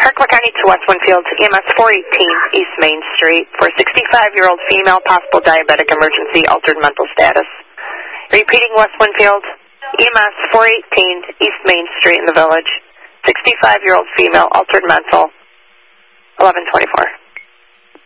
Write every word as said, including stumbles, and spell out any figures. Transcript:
Kirkland County to West Winfield, E M S four eighteen East Main Street for sixty-five-year-old female, possible diabetic emergency, altered mental status. Repeating, West Winfield, E M S four eighteen East Main Street in the Village, sixty-five-year-old female, altered mental, eleven twenty-four.